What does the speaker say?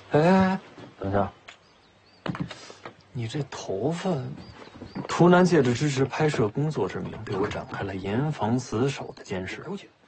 哎，等一下，你这头发，图南借着支持拍摄工作之名，对我展开了严防死守的监视。